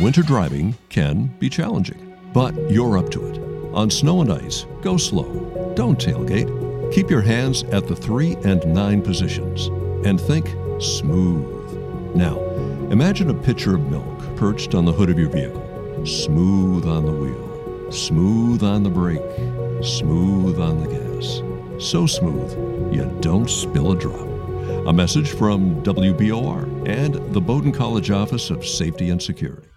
winter driving can be challenging, but you're up to it. On snow and ice, go slow. Don't tailgate. Keep your hands at the 3 and 9 positions. And think smooth. Now, imagine a pitcher of milk perched on the hood of your vehicle. Smooth on the wheel. Smooth on the brake. Smooth on the gas. So smooth, you don't spill a drop. A message from WBOR and the Bowdoin College Office of Safety and Security.